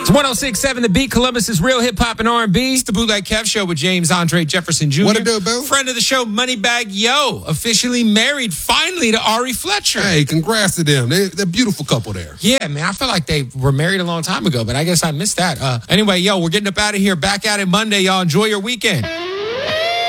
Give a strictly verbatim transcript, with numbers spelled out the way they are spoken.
It's one oh six point seven The Beat, Columbus's real hip-hop and R and B. It's the Bootleg Kev Show with James Andre Jefferson Junior What it do, boo? Friend of the show, Moneybag Yo, officially married finally to Ari Fletcher. Hey, congrats to them. They, they're a beautiful couple there. Yeah, man, I feel like they were married a long time ago, but I guess I missed that. Uh, anyway, yo, we're getting up out of here. Back at it Monday, y'all. Enjoy your weekend.